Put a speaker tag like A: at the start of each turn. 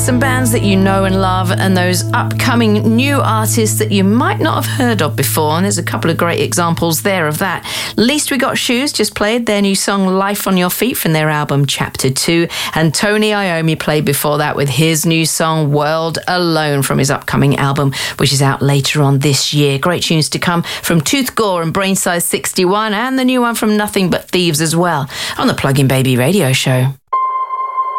A: Some bands that you know and love, and those upcoming new artists that you might not have heard of before. And there's a couple of great examples there of that. Least We Got Shoes just played their new song Life on Your Feet from their album Chapter 2. And Tony Iommi played before that with his new song World Alone from his upcoming album, which is out later on this year. Great tunes to come from Tooth Gore and Brain Size 61, and the new one from Nothing But Thieves as well on the Plug-in Baby Radio Show.